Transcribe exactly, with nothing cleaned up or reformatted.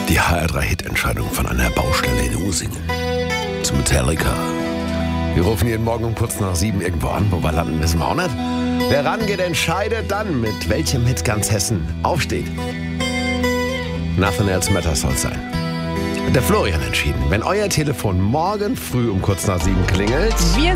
Die H R drei Hit-Entscheidung von einer Baustelle in Usingen. Zu Metallica. Wir rufen jeden Morgen um kurz nach sieben irgendwo an. Wo wir landen, wissen wir auch nicht. Wer rangeht, entscheidet dann, mit welchem Hit ganz Hessen aufsteht. Nothing else matters soll sein. Der Florian entschieden. Wenn euer Telefon morgen früh um kurz nach sieben klingelt. Wir